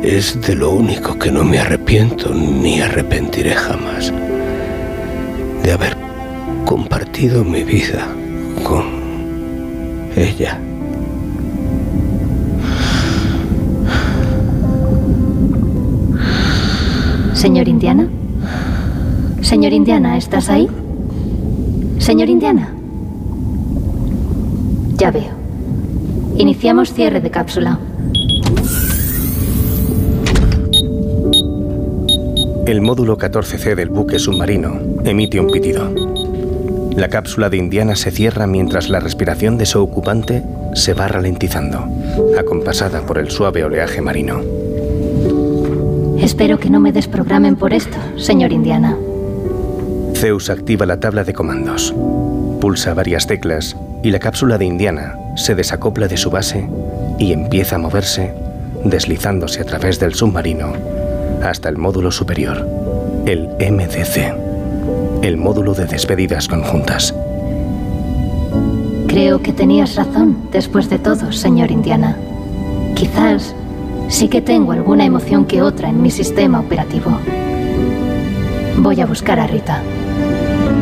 Es de lo único que no me arrepiento ni arrepentiré jamás. De haber compartido mi vida con ella. Señor Indiana. Señor Indiana, ¿estás ahí? Señor Indiana. Ya veo. Iniciamos cierre de cápsula. El módulo 14C del buque submarino emite un pitido. La cápsula de Indiana se cierra mientras la respiración de su ocupante se va ralentizando, acompasada por el suave oleaje marino. Espero que no me desprogramen por esto, señor Indiana. Zeus activa la tabla de comandos. Pulsa varias teclas y la cápsula de Indiana se desacopla de su base y empieza a moverse, deslizándose a través del submarino hasta el módulo superior, el MDC, el módulo de despedidas conjuntas. Creo que tenías razón, después de todo, señor Indiana. Quizás sí que tengo alguna emoción que otra en mi sistema operativo. Voy a buscar a Rita.